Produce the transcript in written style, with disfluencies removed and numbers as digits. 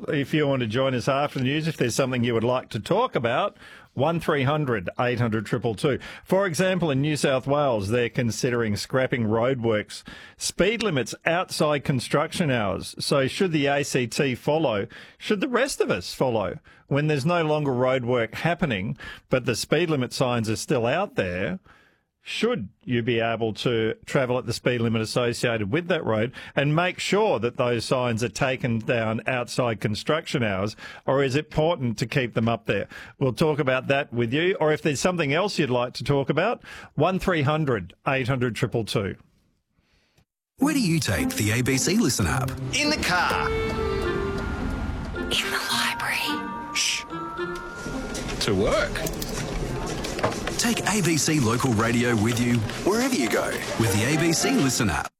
if you want to join us after the news, if there's something you would like to talk about, 1300 800 222. For example, in New South Wales, they're considering scrapping roadworks, speed limits outside construction hours. So should the ACT follow? Should the rest of us follow? When there's no longer roadwork happening, but the speed limit signs are still out there, should you be able to travel at the speed limit associated with that road and make sure that those signs are taken down outside construction hours, or is it important to keep them up there? We'll talk about that with you, or if there's something else you'd like to talk about, 1300 800 222. Where do you take the ABC Listen app? In the car. In the library. Shh. To work. Take ABC Local Radio with you wherever you go with the ABC Listen app.